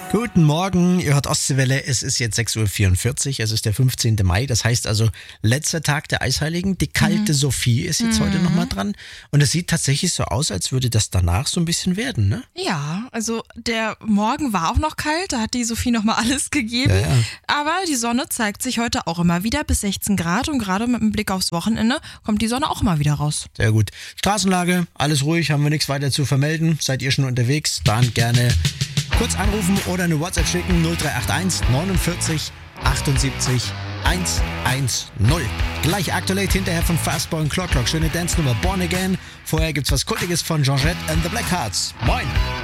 Guten Morgen, ihr hört Ostseewelle, es ist jetzt 6.44 Uhr, es ist der 15. Mai, das heißt also letzter Tag der Eisheiligen. Die kalte Sophie ist jetzt heute nochmal dran und es sieht tatsächlich so aus, als würde das danach so ein bisschen werden, ne? Ja, also der Morgen war auch noch kalt, da hat die Sophie nochmal alles gegeben, Ja. aber die Sonne zeigt sich heute auch immer wieder bis 16 Grad und gerade mit dem Blick aufs Wochenende kommt die Sonne auch mal wieder raus. Sehr gut. Straßenlage, alles ruhig, haben wir nichts weiter zu vermelden. Seid ihr schon unterwegs? Dann gerne kurz anrufen oder eine WhatsApp schicken 0381 49 78 110. Gleich Aktuell hinterher von Fastball und Clock. Schöne Dance-Nummer Born Again. Vorher gibt's was Kultiges von Georgette and the Blackhearts. Moin!